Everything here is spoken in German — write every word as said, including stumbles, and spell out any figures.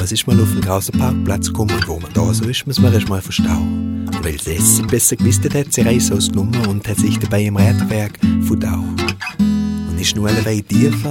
es ist mal auf dem draußen Parkplatz gekommen und wo man da so ist, muss man erst mal verstauen. Und weil sie besser gewusst hat, hat sie Reis ausgenommen und hat sich dabei im Räderwerk verdau. Und ist nur alle weit tiefer